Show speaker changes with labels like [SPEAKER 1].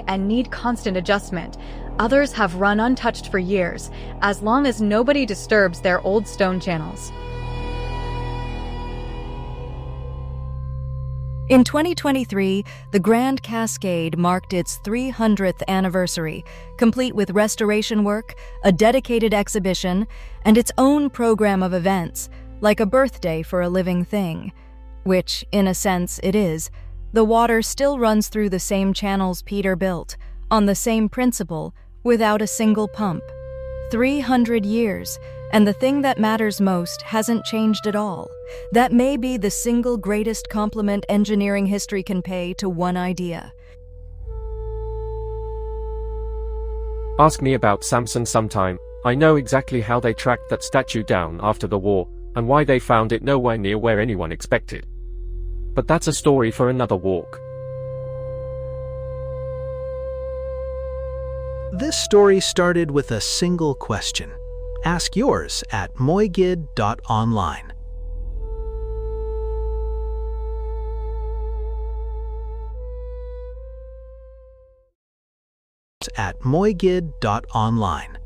[SPEAKER 1] and need constant adjustment. Others have run untouched for years, as long as nobody disturbs their old stone channels.
[SPEAKER 2] In 2023, the Grand Cascade marked its 300th anniversary, complete with restoration work, a dedicated exhibition, and its own program of events, like a birthday for a living thing. Which, in a sense, it is. The water still runs through the same channels Peter built, on the same principle, without a single pump. 300 years, and the thing that matters most hasn't changed at all. That may be the single greatest compliment engineering history can pay to one idea.
[SPEAKER 3] Ask me about Samson sometime. I know exactly how they tracked that statue down after the war, and why they found it nowhere near where anyone expected. But that's a story for another walk.
[SPEAKER 4] This story started with a single question. Ask yours at moigid.online. At moigid.online.